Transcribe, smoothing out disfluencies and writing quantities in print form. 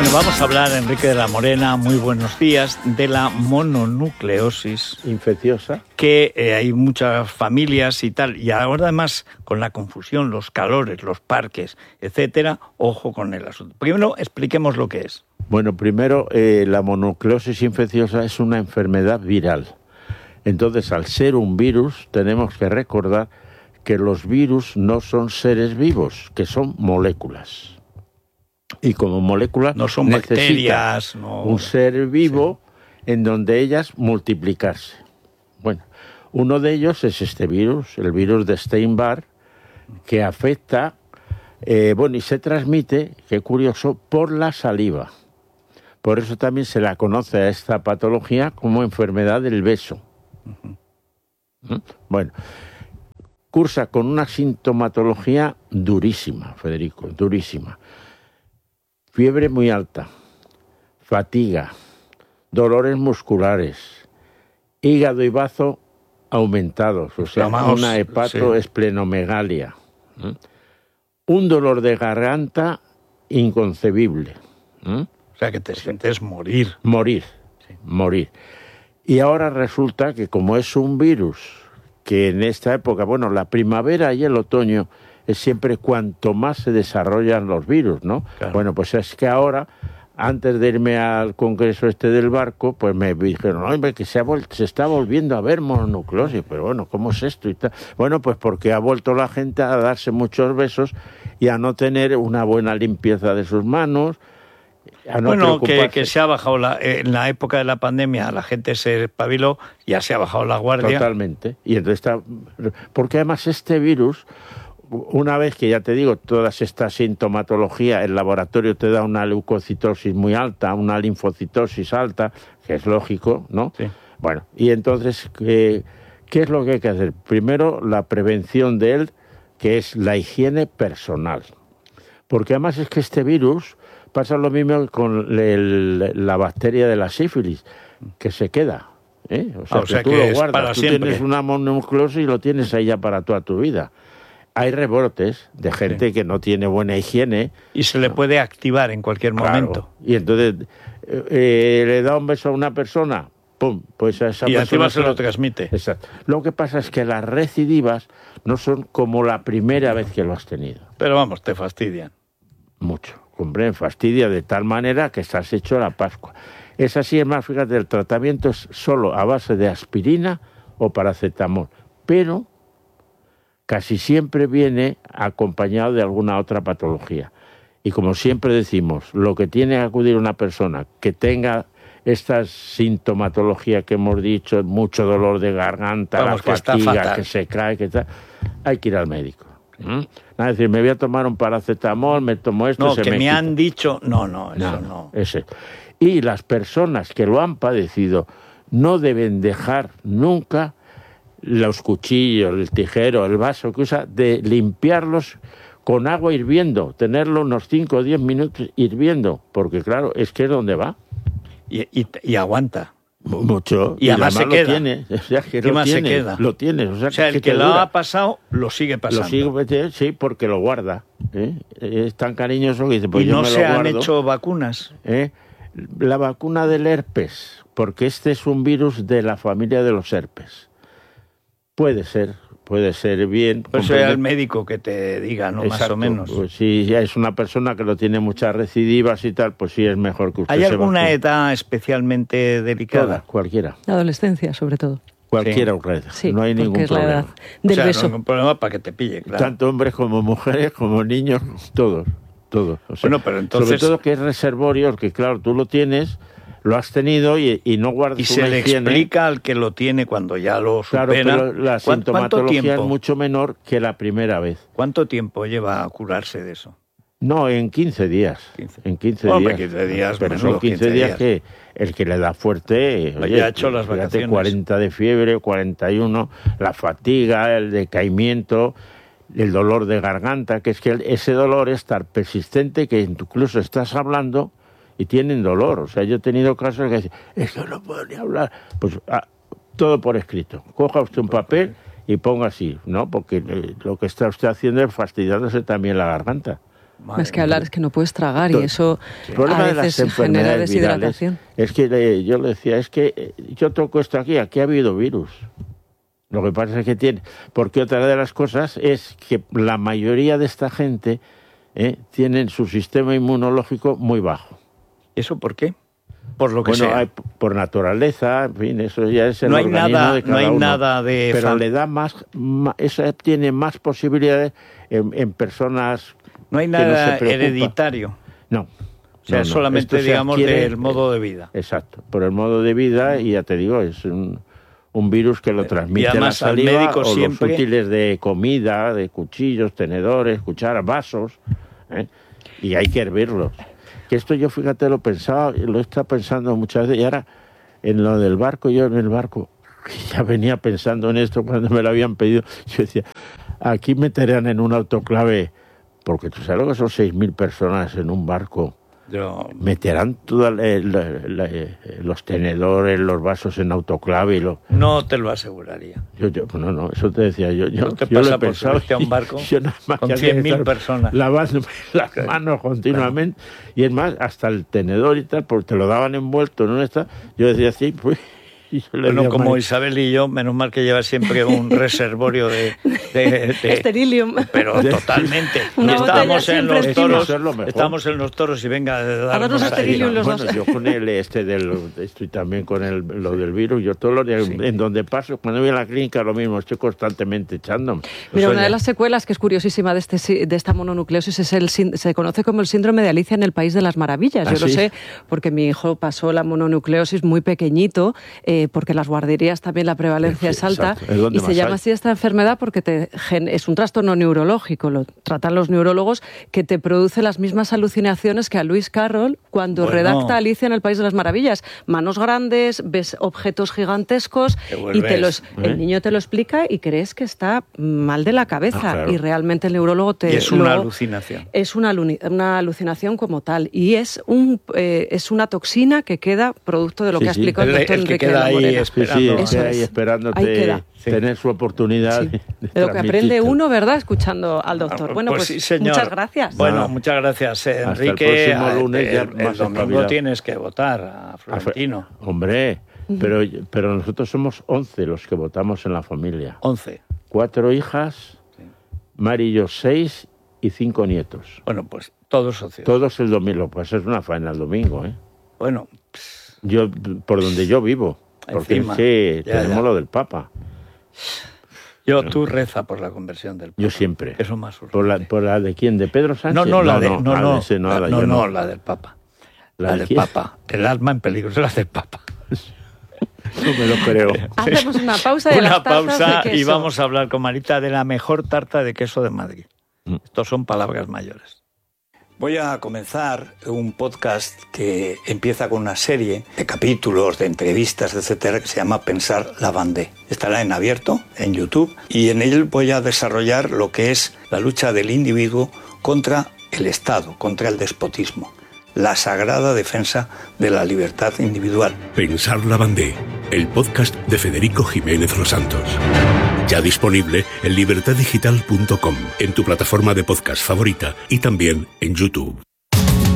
Bueno, vamos a hablar, Enrique de la Morena, muy buenos días, de la mononucleosis infecciosa. Que hay muchas familias y tal, y ahora además con la confusión, los calores, los parques, etcétera, ojo con el asunto. Primero expliquemos lo que es. Bueno, primero, la mononucleosis infecciosa es una enfermedad viral. Entonces, al ser un virus, tenemos que recordar que los virus no son seres vivos, que son moléculas. Y como moléculas no son bacterias, no... un ser vivo en donde ellas multiplicarse. Bueno, uno de ellos es este virus, el virus de Epstein-Barr, que afecta, y se transmite, qué curioso, por la saliva. Por eso también se la conoce a esta patología como enfermedad del beso. Bueno, cursa con una sintomatología durísima, Federico, durísima. Fiebre muy alta, fatiga, dolores musculares, hígado y bazo aumentados, o sea, una hepatoesplenomegalia, un dolor de garganta inconcebible. O sea, que te sientes morir. Morir. Y ahora resulta que como es un virus que en esta época, bueno, la primavera y el otoño es siempre cuanto más se desarrollan los virus, ¿no? Claro. Bueno, pues es que ahora, antes de irme al congreso del barco, pues me dijeron, hombre, que se está volviendo a ver mononucleosis. Pero bueno, ¿cómo es esto? Y tal. Bueno, pues porque ha vuelto la gente a darse muchos besos y a no tener una buena limpieza de sus manos. Bueno, que se ha bajado en la época de la pandemia, la gente se espabiló, ya se ha bajado la guardia. Totalmente. Y entonces porque además este virus, una vez que ya te digo, todas estas sintomatologías, el laboratorio te da una leucocitosis muy alta, una linfocitosis alta, que es lógico, ¿no? Sí. Bueno, y entonces, ¿qué es lo que hay que hacer? Primero, la prevención de él, que es la higiene personal. Porque además es que este virus pasa lo mismo con la bacteria de la sífilis, que se queda. O sea, que tú lo guardas. Tú tienes una mononucleosis y lo tienes ahí ya para toda tu vida. Hay rebrotes de gente que no tiene buena higiene. Y se le puede activar en cualquier momento. Y entonces le da un beso a una persona, ¡pum! Pues a esa y persona encima se lo transmite. Exacto. Lo que pasa es que las recidivas no son como la primera vez que lo has tenido. Pero vamos, te fastidian. Mucho. Hombre, fastidia de tal manera que estás hecho la Pascua. Es así, es más, fíjate, el tratamiento es solo a base de aspirina o paracetamol. Pero casi siempre viene acompañado de alguna otra patología. Y como siempre decimos, lo que tiene que acudir una persona que tenga esta sintomatología que hemos dicho, mucho dolor de garganta, la fatiga, que se cae, que tal, hay que ir al médico. Es decir, me voy a tomar un paracetamol, me tomo esto, no, se que me quita. Han dicho, eso no. Ese. Y las personas que lo han padecido no deben dejar nunca los cuchillos, el tijero, el vaso que usa, de limpiarlos con agua hirviendo, tenerlo unos 5 o 10 minutos hirviendo, porque claro, es que es donde va. Y aguanta. Mucho. Y además se queda. Lo tienes. O sea, el que lo ha pasado, lo sigue pasando. Sí, porque lo guarda. Es tan cariñoso que dice, pues ¿Y yo no me lo se guardo. han hecho vacunas? La vacuna del herpes, porque este es un virus de la familia de los herpes. Puede ser bien. Pues sea el médico que te diga, ¿no? Exacto. Más o menos. Pues si ya es una persona que lo tiene muchas recidivas y tal, pues sí es mejor que usted ¿Hay se alguna vacune. edad especialmente delicada? Toda, cualquiera. La adolescencia, sobre todo. Cualquiera, sí, no hay ningún problema. La edad del beso. No hay ningún problema para que te pille, claro. Tanto hombres como mujeres, como niños, todos. O sea, bueno, pero entonces... Sobre todo que es reservorio, que claro, tú lo tienes, lo has tenido y no guardas una higiene. Y se le explica al que lo tiene cuando ya lo supera. Claro, pero la sintomatología es tiempo? mucho menor que la primera vez. ¿Cuánto tiempo lleva a curarse de eso? No, en 15 días. En 15 Hombre, días. 15 días, pero son 15 días que el que le da fuerte, oye, ya ha hecho las vacaciones. 40 de fiebre, 41, la fatiga, el decaimiento, el dolor de garganta, que es que ese dolor es tan persistente que incluso estás hablando y tienen dolor. O sea, yo he tenido casos que dicen, es que no puedo ni hablar. Pues todo por escrito. Coja usted un papel y ponga así, ¿no? Porque lo que está usted haciendo es fastidiándose también la garganta. Más que hablar es que no puedes tragar y eso El problema a de las veces genera enfermedades virales deshidratación. es que yo le decía, es que yo toco esto aquí ha habido virus. Lo que pasa es que tiene... Porque otra de las cosas es que la mayoría de esta gente tienen su sistema inmunológico muy bajo. ¿Eso por qué? Por lo que Bueno, sea. por naturaleza, en fin, eso ya es el No hay organismo nada, de cada no hay uno. nada de... Pero le da eso tiene más posibilidades en personas No hay que no nada se preocupan. hereditario. No. O sea, No. solamente, Esto se digamos, adquiere, del modo de vida. Exacto, por el modo de vida, y ya te digo, es un virus que lo transmite además la al saliva médico o siempre- los útiles de comida, de cuchillos, tenedores, cucharas, vasos, y hay que hervirlos. Que esto yo, fíjate, lo pensaba, lo he estado pensando muchas veces, y ahora en lo del barco, yo en el barco, ya venía pensando en esto cuando me lo habían pedido, yo decía, aquí meterán en un autoclave, porque tú sabes lo que son 6.000 personas en un barco. Meterán todos los tenedores, los vasos en autoclave y No te lo aseguraría. No, eso te decía yo. No te yo pasa lo he por pensado. subirte a un barco Yo nada más con que había que 100.000 estar personas. lavándome las manos continuamente. Y es más, hasta el tenedor y tal, porque te lo daban envuelto, ¿no? Yo decía así, pues... Bueno, como Isabel y yo, menos mal que lleva siempre un reservorio de Esterilium. Pero totalmente. Una Estábamos botella en siempre los encima. toros, Eso es lo mejor. estamos en los toros y venga a darnos darnos ahí. Esterilium los Bueno, dos. yo con estoy también con lo del virus. Yo todos los días, Sí. en donde paso, cuando voy a la clínica, lo mismo, estoy constantemente echándome. Mira, O sea, una de las secuelas que es curiosísima de esta mononucleosis se conoce como el síndrome de Alicia en el País de las Maravillas. Yo ¿Ah, lo sí? sé porque mi hijo pasó la mononucleosis muy pequeñito, porque en las guarderías también la prevalencia Sí, es alta, exacto. Es donde y se más llama hay. así esta enfermedad porque es un trastorno neurológico, lo tratan los neurólogos, que te produce las mismas alucinaciones que a Lewis Carroll cuando Bueno. redacta Alicia en el País de las Maravillas. Manos grandes, ves objetos gigantescos Te y vuelves, el niño te lo explica y crees que está mal de la cabeza. Claro. Y realmente el neurólogo Y es una luego- alucinación. Es una alucinación como tal. Y es una toxina que queda producto de lo Sí, que sí. explicó el El doctor que Enrique queda de la ahí Morena. esperando. Sí, Eso ahí es. esperándote Ahí queda. tener su oportunidad. Sí. de De lo que aprende transmitirte. uno, ¿verdad? Escuchando al doctor. Bueno, pues sí, señor. muchas gracias. Bueno, Nada. muchas gracias, Hasta el Enrique. próximo lunes ya el más domingo espabilado. tienes que votar a Florentino. Hombre, pero nosotros somos 11 los que votamos en la familia. 11. 4 hijas, Mari y yo 6 y 5 nietos. Bueno, pues todos socios. Todos el domingo. Pues es una faena el domingo, ¿eh? Bueno, Yo, por donde yo vivo. Porque Encima. es que Ya, tenemos ya. lo del Papa. tú reza por la conversión del Papa. Yo siempre. Eso más urgente. ¿Por la de quién? ¿De Pedro Sánchez? No, la del Papa. La del quién? Papa. El alma en peligro es la del Papa. No me lo creo. Hacemos una pausa de Una las tartas pausa de queso. y vamos a hablar con Marita de la mejor tarta de queso de Madrid. Estos son palabras mayores. Voy a comenzar un podcast que empieza con una serie de capítulos, de entrevistas, etcétera, que se llama Pensar la Vendée. Estará en abierto, en YouTube, y en él voy a desarrollar lo que es la lucha del individuo contra el Estado, contra el despotismo, la sagrada defensa de la libertad individual. Pensar la Vendée, el podcast de Federico Jiménez Los Santos. Ya disponible en libertaddigital.com, en tu plataforma de podcast favorita y también en YouTube.